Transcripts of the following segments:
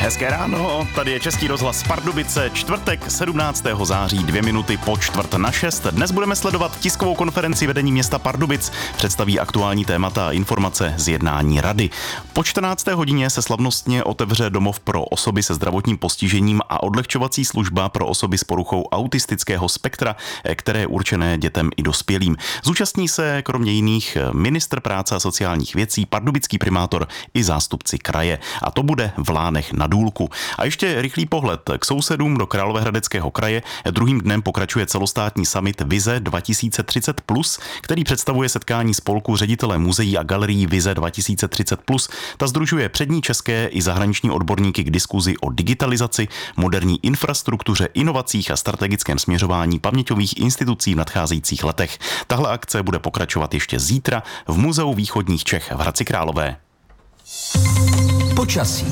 Hezké ráno, tady je Český rozhlas Pardubice, čtvrtek 17. září, 2 minuty po 5:45. Dnes budeme sledovat tiskovou konferenci vedení města Pardubic, představí aktuální témata a informace z jednání rady. Po 14. hodině se slavnostně otevře domov pro osoby se zdravotním postižením a odlehčovací služba pro osoby s poruchou autistického spektra, které je určené dětem i dospělým. Zúčastní se kromě jiných ministr práce a sociálních věcí, pardubický primátor i zástupci kraje. A to bude v Lánech na Důlku. A ještě rychlý pohled k sousedům do Královéhradeckého kraje. Druhým dnem pokračuje celostátní summit Vize 2030+, který představuje setkání spolku ředitele muzeí a galerií Vize 2030+. Ta sdružuje přední české i zahraniční odborníky k diskuzi o digitalizaci, moderní infrastruktuře, inovacích a strategickém směřování paměťových institucí v nadcházejících letech. Tahle akce bude pokračovat ještě zítra v Muzeu východních Čech v Hradci Králové. Počasí.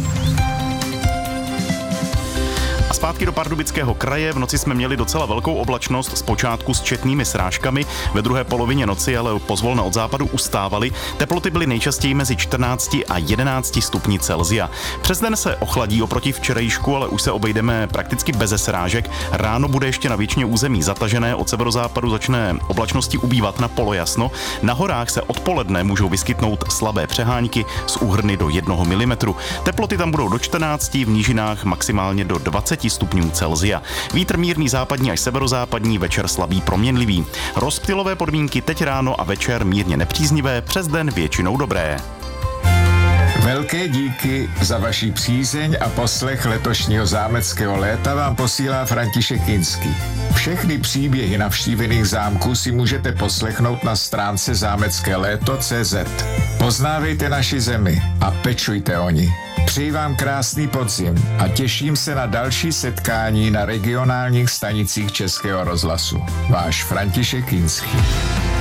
A zpátky do Pardubického kraje. V noci jsme měli docela velkou oblačnost, zpočátku s četnými srážkami. Ve druhé polovině noci ale pozvolna od západu ustávaly. Teploty byly nejčastěji mezi 14 a 11 stupni Celsia. Přes den se ochladí oproti včerejšku, ale už se obejdeme prakticky beze srážek. Ráno bude ještě na většině území zatažené, od severozápadu začne oblačnosti ubývat na polojasno. Na horách se odpoledne můžou vyskytnout slabé přehánky s úhrny do 1 mm. Teploty tam budou do 14, v nížinách maximálně do 20 stupňů Celsia. Vítr mírný západní až severozápadní, večer slabý proměnlivý. Rozptylové podmínky teď ráno a večer mírně nepříznivé, přes den většinou dobré. Velké díky za vaši přízeň a poslech letošního zámeckého léta vám posílá František Kinský. Všechny příběhy navštívených zámků si můžete poslechnout na stránce zámeckéléto.cz. Poznávejte naši zemi a pečujte o ni. Přeji vám krásný podzim a těším se na další setkání na regionálních stanicích Českého rozhlasu. Váš František Kinský.